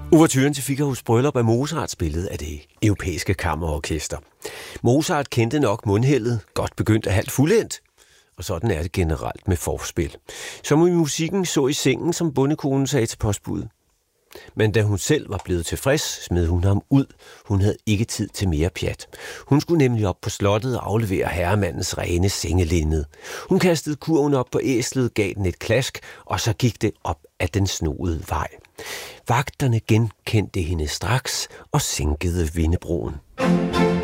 Ouverturen til Figaros bryllup af Mozart spillet af det europæiske kammerorkester. Mozart kendte nok mundheldet, godt begyndt af halvt fuldendt, og sådan er det generelt med forspil. Som i musikken så i sengen, som bondekonen sagde til postbuddet. Men da hun selv var blevet tilfreds, smed hun ham ud. Hun havde ikke tid til mere pjat. Hun skulle nemlig op på slottet og aflevere herremandens rene sengelinned. Hun kastede kurven op på æslet, gav den et klask, og så gik det op ad den snoede vej. Vagterne genkendte hende straks og sænkede vindebroen.